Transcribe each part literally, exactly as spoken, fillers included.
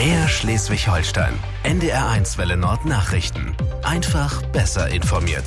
Mehr Schleswig-Holstein. N D R eins Welle Nord Nachrichten. Einfach besser informiert.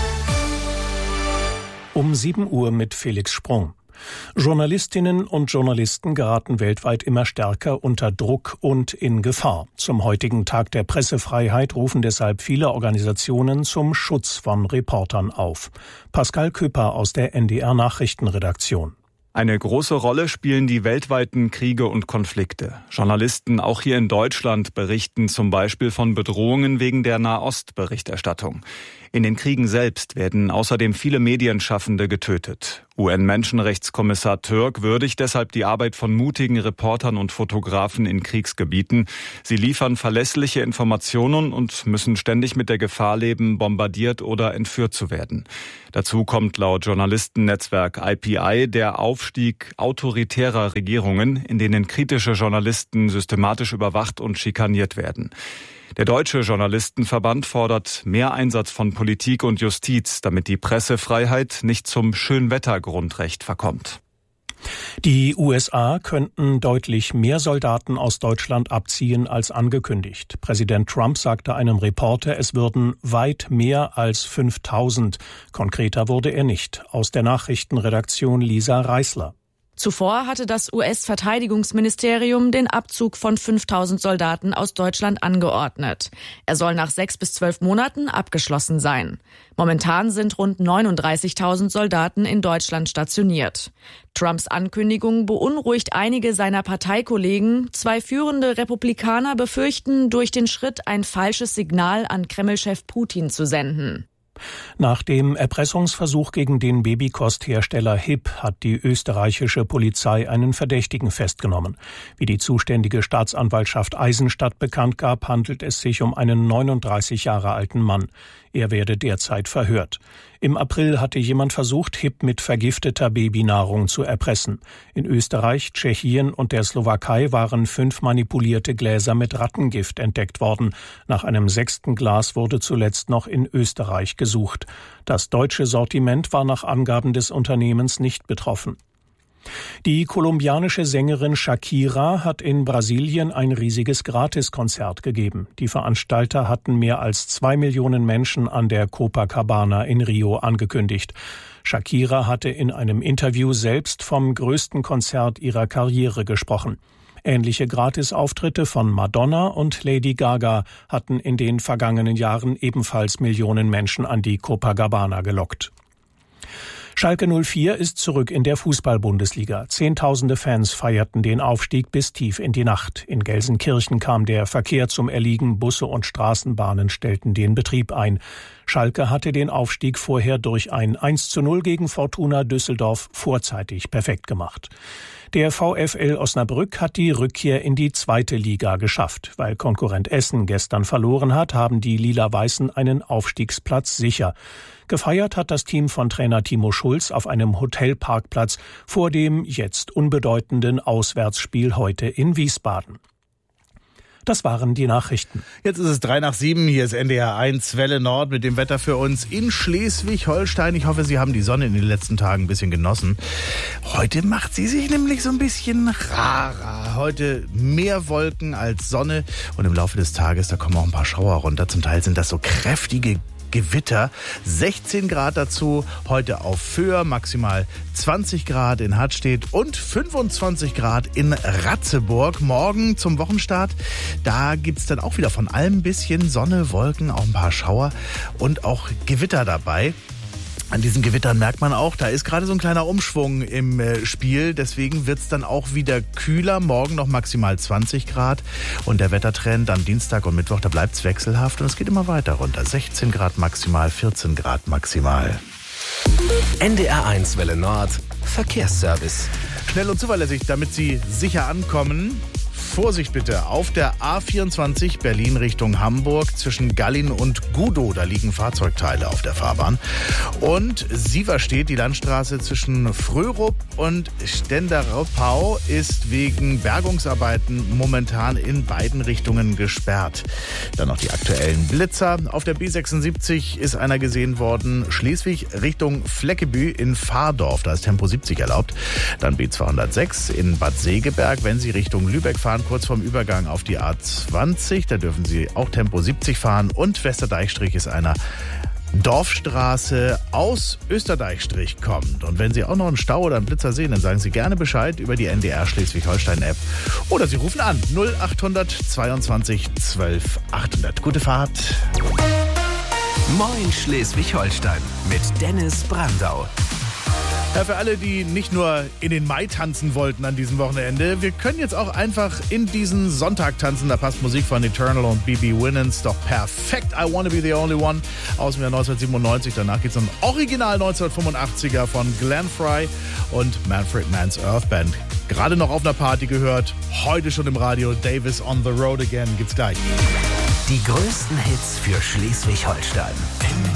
Um sieben Uhr mit Felix Sprung. Journalistinnen und Journalisten geraten weltweit immer stärker unter Druck und in Gefahr. Zum heutigen Tag der Pressefreiheit rufen deshalb viele Organisationen zum Schutz von Reportern auf. Pascal Küpper aus der N D R Nachrichtenredaktion. Eine große Rolle spielen die weltweiten Kriege und Konflikte. Journalisten auch hier in Deutschland berichten zum Beispiel von Bedrohungen wegen der Nahost-Berichterstattung. In den Kriegen selbst werden außerdem viele Medienschaffende getötet. U N-Menschenrechtskommissar Türk würdigt deshalb die Arbeit von mutigen Reportern und Fotografen in Kriegsgebieten. Sie liefern verlässliche Informationen und müssen ständig mit der Gefahr leben, bombardiert oder entführt zu werden. Dazu kommt laut Journalistennetzwerk I P I der Aufstieg autoritärer Regierungen, in denen kritische Journalisten systematisch überwacht und schikaniert werden. Der Deutsche Journalistenverband fordert mehr Einsatz von Politik und Justiz, damit die Pressefreiheit nicht zum Schönwettergrundrecht verkommt. Die U S A könnten deutlich mehr Soldaten aus Deutschland abziehen als angekündigt. Präsident Trump sagte einem Reporter, es würden weit mehr als fünftausend. Konkreter wurde er nicht. Aus der Nachrichtenredaktion Lisa Reißler. Zuvor hatte das U S-Verteidigungsministerium den Abzug von fünftausend Soldaten aus Deutschland angeordnet. Er soll nach sechs bis zwölf Monaten abgeschlossen sein. Momentan sind rund neununddreißigtausend Soldaten in Deutschland stationiert. Trumps Ankündigung beunruhigt einige seiner Parteikollegen. Zwei führende Republikaner befürchten, durch den Schritt ein falsches Signal an Kreml-Chef Putin zu senden. Nach dem Erpressungsversuch gegen den Babykosthersteller H I P hat die österreichische Polizei einen Verdächtigen festgenommen. Wie die zuständige Staatsanwaltschaft Eisenstadt bekannt gab, handelt es sich um einen neununddreißig Jahre alten Mann. Er werde derzeit verhört. Im April hatte jemand versucht, H I P mit vergifteter Babynahrung zu erpressen. In Österreich, Tschechien und der Slowakei waren fünf manipulierte Gläser mit Rattengift entdeckt worden. Nach einem sechsten Glas wurde zuletzt noch in Österreich gesucht. Das deutsche Sortiment war nach Angaben des Unternehmens nicht betroffen. Die kolumbianische Sängerin Shakira hat in Brasilien ein riesiges Gratiskonzert gegeben. Die Veranstalter hatten mehr als zwei Millionen Menschen an der Copacabana in Rio angekündigt. Shakira hatte in einem Interview selbst vom größten Konzert ihrer Karriere gesprochen. Ähnliche Gratisauftritte von Madonna und Lady Gaga hatten in den vergangenen Jahren ebenfalls Millionen Menschen an die Copacabana gelockt. Schalke null vier ist zurück in der Fußball-Bundesliga. Zehntausende Fans feierten den Aufstieg bis tief in die Nacht. In Gelsenkirchen kam der Verkehr zum Erliegen, Busse und Straßenbahnen stellten den Betrieb ein. Schalke hatte den Aufstieg vorher durch ein eins zu null gegen Fortuna Düsseldorf vorzeitig perfekt gemacht. Der VfL Osnabrück hat die Rückkehr in die zweite Liga geschafft. Weil Konkurrent Essen gestern verloren hat, haben die Lila-Weißen einen Aufstiegsplatz sicher. Gefeiert hat das Team von Trainer Timo Schulz auf einem Hotelparkplatz vor dem jetzt unbedeutenden Auswärtsspiel heute in Wiesbaden. Das waren die Nachrichten. Jetzt ist es drei nach sieben. Hier ist N D R eins Welle Nord mit dem Wetter für uns in Schleswig-Holstein. Ich hoffe, Sie haben die Sonne in den letzten Tagen ein bisschen genossen. Heute macht sie sich nämlich so ein bisschen rarer. Heute mehr Wolken als Sonne. Und im Laufe des Tages, da kommen auch ein paar Schauer runter. Zum Teil sind das so kräftige Gewitter. sechzehn Grad dazu, heute auf Föhr, maximal zwanzig Grad in Hartstedt und fünfundzwanzig Grad in Ratzeburg. Morgen zum Wochenstart, da gibt's dann auch wieder von allem ein bisschen Sonne, Wolken, auch ein paar Schauer und auch Gewitter dabei. An diesen Gewittern merkt man auch, da ist gerade so ein kleiner Umschwung im Spiel. Deswegen wird's dann auch wieder kühler. Morgen noch maximal zwanzig Grad. Und der Wettertrend am Dienstag und Mittwoch, da bleibt's wechselhaft. Und es geht immer weiter runter. sechzehn Grad maximal, vierzehn Grad maximal. N D R eins Welle Nord Verkehrsservice. Schnell und zuverlässig, damit Sie sicher ankommen. Vorsicht bitte, auf der A vierundzwanzig Berlin Richtung Hamburg zwischen Gallin und Gudow, da liegen Fahrzeugteile auf der Fahrbahn. Und Sieverstedt, die Landstraße zwischen Fröhrup und Stenderopau ist wegen Bergungsarbeiten momentan in beiden Richtungen gesperrt. Dann noch die aktuellen Blitzer. Auf der B sechsundsiebzig ist einer gesehen worden, Schleswig Richtung Fleckebü in Fahrdorf, da ist Tempo siebzig erlaubt. Dann B zweihundertsechs in Bad Segeberg, wenn Sie Richtung Lübeck fahren, kurz vorm Übergang auf die A zwanzig. Da dürfen Sie auch Tempo siebzig fahren. Und Westerdeichstrich ist einer Dorfstraße aus Österdeichstrich kommt. Und wenn Sie auch noch einen Stau oder einen Blitzer sehen, dann sagen Sie gerne Bescheid über die N D R Schleswig-Holstein-App. Oder Sie rufen an null acht hundert zweiundzwanzig zwölf achthundert. Gute Fahrt. Moin Schleswig-Holstein mit Dennis Brandau. Ja, für alle, die nicht nur in den Mai tanzen wollten an diesem Wochenende, wir können jetzt auch einfach in diesen Sonntag tanzen. Da passt Musik von Eternal und B B Winans doch perfekt. I Wanna Be The Only One aus dem Jahr neunzehnhundertsiebenundneunzig. Danach geht es um Original neunzehnhundertfünfundachtziger von Glenn Frey und Manfred Mann's Earth Band. Gerade noch auf einer Party gehört, heute schon im Radio. Davis on the Road Again. Gibt's gleich. Die größten Hits für Schleswig-Holstein.